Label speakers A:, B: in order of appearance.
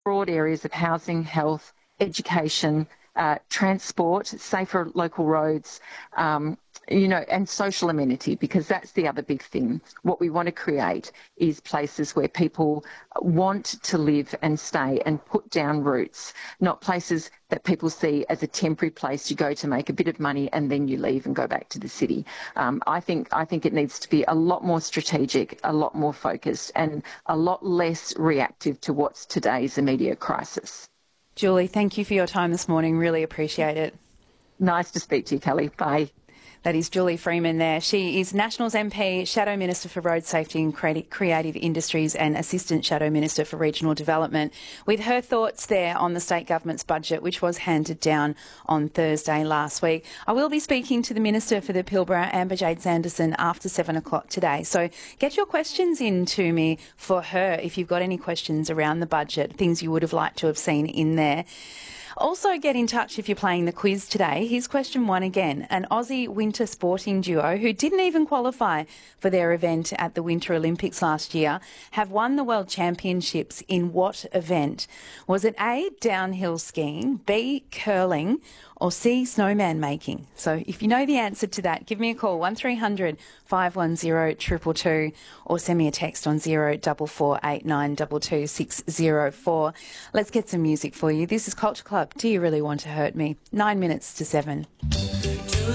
A: broad areas of housing, health, education, transport, safer local roads, and social amenity, because that's the other big thing. What we want to create is places where people want to live and stay and put down roots, not places that people see as a temporary place you go to make a bit of money and then you leave and go back to the city. I think it needs to be a lot more strategic, a lot more focused, and a lot less reactive to what's today's immediate crisis.
B: Julie, thank you for your time this morning. Really appreciate it.
A: Nice to speak to you, Kelly. Bye.
B: That is Julie Freeman there. She is Nationals MP, Shadow Minister for Road Safety and Creative Industries and Assistant Shadow Minister for Regional Development, with her thoughts there on the state government's budget, which was handed down on Thursday last week. I will be speaking to the Minister for the Pilbara, Amber Jade Sanderson, after 7 o'clock today. So get your questions in to me for her if you've got any questions around the budget, things you would have liked to have seen in there. Also get in touch if you're playing the quiz today. Here's question 1 again. An Aussie winter sporting duo who didn't even qualify for their event at the Winter Olympics last year have won the World Championships in what event? Was it A, downhill skiing, B, curling, or C, snowman making? So if you know the answer to that, give me a call, 1300 510 222, or send me a text on 0448922604. 604. Let's get some music for you. This is Culture Club. Do You Really Want to Hurt Me? 9 minutes to 7.